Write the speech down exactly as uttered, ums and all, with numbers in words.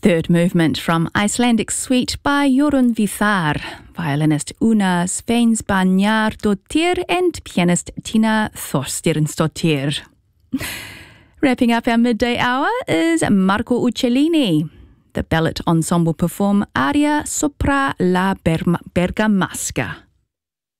Third movement from Icelandic Suite by Jorun Vithar, violinist Una Sveinsbjarnardóttir and pianist Tina Þorsteinsdóttir. Wrapping up our midday hour is Marco Uccellini. The Ballet Ensemble perform Aria Sopra la Bergamasca.